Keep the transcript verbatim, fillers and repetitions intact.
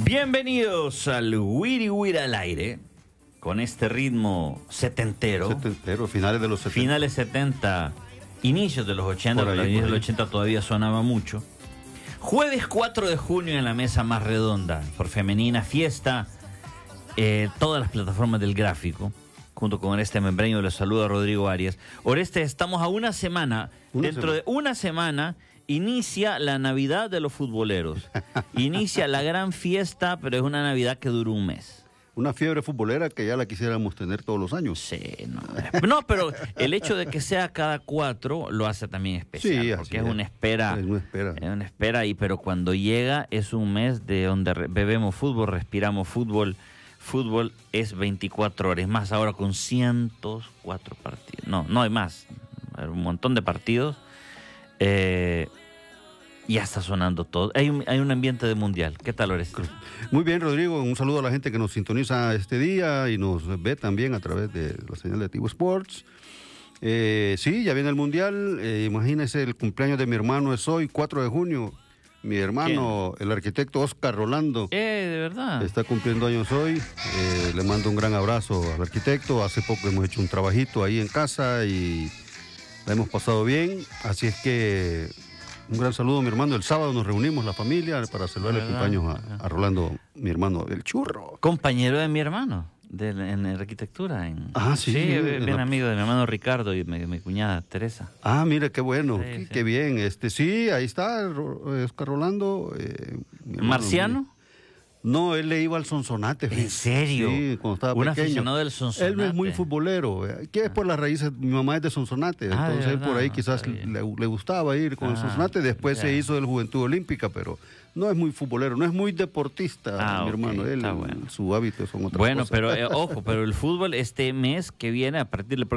Bienvenidos al Wiri Wiri al aire, con este ritmo setentero. Setentero, finales de los setenta. Finales setenta, inicios de los ochenta, Por ahí, pero por inicios de ahí. los ochenta todavía sonaba mucho. Jueves cuatro de junio en la mesa más redonda, por Femenina Fiesta, eh, todas las plataformas del gráfico, junto con Oreste Membreño, les saluda Rodrigo Arias. Oreste, estamos a una semana, Una dentro semana. de una semana inicia la Navidad de los futboleros. Inicia la gran fiesta, pero es una Navidad que dura un mes. Una fiebre futbolera que ya la quisiéramos tener todos los años. Sí, no, no, pero el hecho de que sea cada cuatro lo hace también especial, Sí, así porque es es. una espera, Es una espera. es una espera, y pero cuando llega es un mes de donde re- bebemos fútbol, respiramos fútbol, fútbol es veinticuatro horas, más ahora con ciento cuatro partidos, no, no hay más, hay un montón de partidos, eh, ya está sonando todo, hay un, hay un ambiente de mundial. ¿Qué tal, Oreste? Muy bien, Rodrigo. Un saludo a la gente que nos sintoniza este día y nos ve también a través de la señal de Tivo Sports. Eh, sí, ya viene el Mundial. Eh, imagínese, el cumpleaños de mi hermano es hoy, cuatro de junio. Mi hermano, el arquitecto Oscar Rolando, Eh, de verdad. está cumpliendo años hoy. Eh, le mando un gran abrazo al arquitecto. Hace poco hemos hecho un trabajito ahí en casa y la hemos pasado bien. Así es que un gran saludo, mi hermano. El sábado nos reunimos la familia para celebrar el ¿Verdad? cumpleaños a, a Rolando, mi hermano, el churro. Compañero de mi hermano, de, en arquitectura. En, Ah, sí, bien, en bien la- amigo de mi hermano Ricardo y mi, mi cuñada Teresa. Ah, mira, qué bueno, Sí, qué, sí. qué bien. Este, sí, ahí está, Ro- Oscar Rolando. eh, mi hermano. ¿Marciano? No, él le iba al Sonsonate. ¿En serio? Sí, cuando estaba Un pequeño. aficionado del Sonsonate. Él no es muy futbolero. eh, Que es por las raíces, mi mamá es de Sonsonate, Ah, ¿de entonces él por verdad? ahí quizás Está bien. le, le gustaba ir con el Ah, Sonsonate. Después ya. se hizo del Juventud Olímpica, pero no es muy futbolero, no es muy deportista, Ah, mi ok, hermano. Él, está bueno. su hábito son otras Bueno, cosas. pero eh, ojo, pero el fútbol este mes que viene, a partir del